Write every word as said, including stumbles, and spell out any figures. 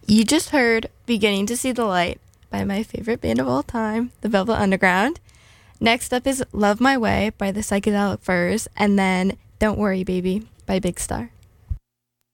You just heard Beginning to See the Light by my favorite band of all time, the Velvet Underground. Next up is Love My Way by the Psychedelic Furs, and then Don't Worry Baby by Big Star.